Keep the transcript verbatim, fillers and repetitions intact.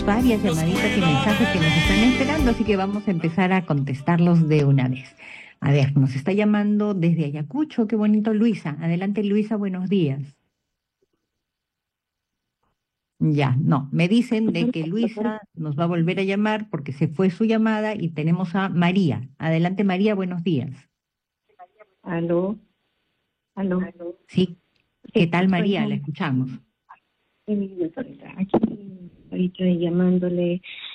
varias llamaditas y mensajes que nos están esperando, así que vamos a empezar a contestarlos de una vez. A ver, nos está llamando desde Ayacucho, qué bonito Luisa. Adelante Luisa, buenos días. Ya, no, me dicen de que Luisa nos va a volver a llamar porque se fue su llamada y tenemos a María. Adelante María, buenos días. Aló, aló. Sí, ¿qué Sí, tal soy María? La Juan. escuchamos. Aquí, ahorita llamándole